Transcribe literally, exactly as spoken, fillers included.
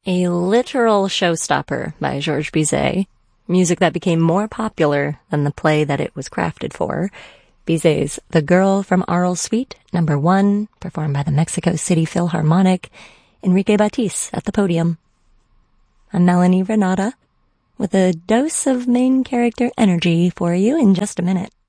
A literal showstopper by Georges Bizet, music that became more popular than the play that it was crafted for. Bizet's The Girl from Arles Suite, number one, performed by the Mexico City Philharmonic, Enrique Batiste at the podium. I'm Melanie Renata, with a dose of main character energy for you in just a minute.